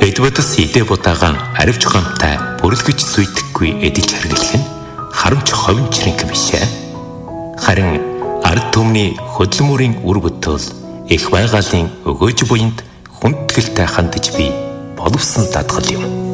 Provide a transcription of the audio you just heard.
Бидбудас идэ будагаан аривч гомтай бүрлгэж зүйдэхгүй эдэж хэрглэх нь харамч ховын чирэнг бишээ. Харин ард түмний хөдөлмөрийн үр бүтээл их байгалийн өгөөж буйнд хүндэтгэлтэй хандаж би боловсон дадгал юм.